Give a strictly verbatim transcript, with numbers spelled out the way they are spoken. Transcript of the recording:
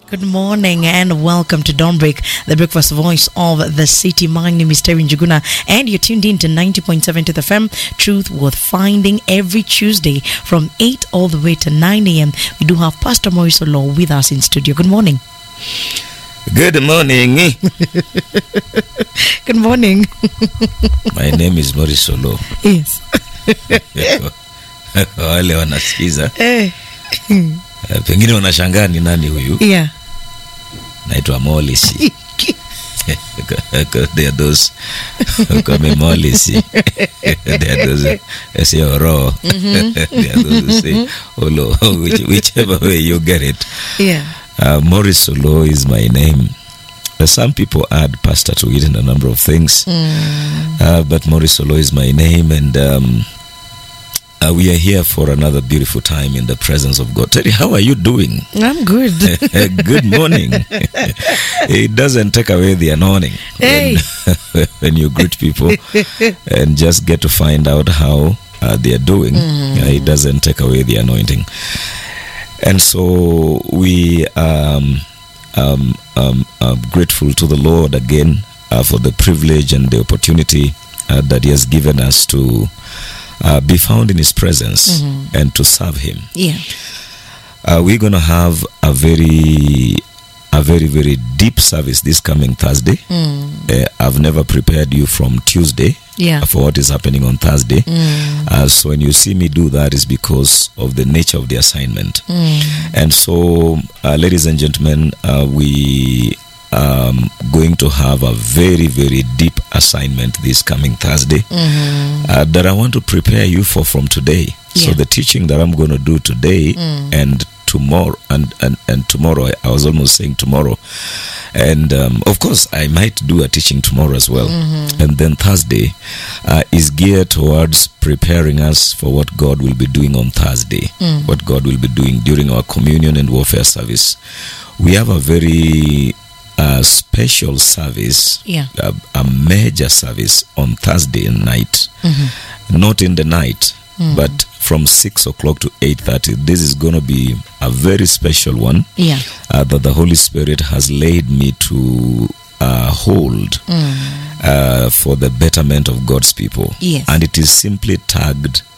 Good morning and welcome to Dawnbreak, the breakfast voice of the city. My name is Terry Njuguna and you're tuned in to ninety point seven to the F M, Truth Worth Finding, every Tuesday from eight all the way to nine a.m. We do have Pastor Maurice Olo with us in studio. Good morning. Good morning. Good morning. My name is Maurice Olo. Yes. Wale wanasikiza. Eh. Pengine wanashangaa ni nani huyu? Yeah. Naitwa Molisi. There are those who call me Molisi. There are those who say Oro. There are those who say Olo. Which, whichever way you get it. Yeah. Uh, Maurice Olo is my name. Uh, some people add pastor to it and a number of things. Mm. Uh, but Maurice Olo is my name, and um, uh, we are here for another beautiful time in the presence of God. Terry, how are you doing? I'm good. Good morning. It doesn't take away the anointing Hey. when, when you greet people and just get to find out how uh, they are doing. Mm. Uh, it doesn't take away the anointing. And so we um, um, um, are grateful to the Lord again uh, for the privilege and the opportunity uh, that He has given us to uh, be found in His presence mm-hmm. and to serve Him. Yeah. Uh, we're going to have a very, a very, very deep service this coming Thursday. Mm. Uh, I've never prepared you from Tuesday. Yeah. For what is happening on Thursday. Mm. Uh, so when you see me do that is because of the nature of the assignment. Mm. And so, uh, ladies and gentlemen, uh, we are um, going to have a very, very deep assignment this coming Thursday mm-hmm. uh, that I want to prepare you for from today. Yeah. So the teaching that I'm going to do today mm. and tomorrow, and, and, and tomorrow, I was almost saying tomorrow, and um, of course I might do a teaching tomorrow as well. Mm-hmm. And then Thursday uh, is geared towards preparing us for what God will be doing on Thursday, mm. what God will be doing during our communion and warfare service. We have a very uh, special service, yeah. a, a major service on Thursday night, mm-hmm. not in the night, mm. but from six o'clock to eight thirty. This is going to be a very special one yeah. uh, that the Holy Spirit has laid me to uh, hold mm. uh, for the betterment of God's people. Yes. And it is simply tagged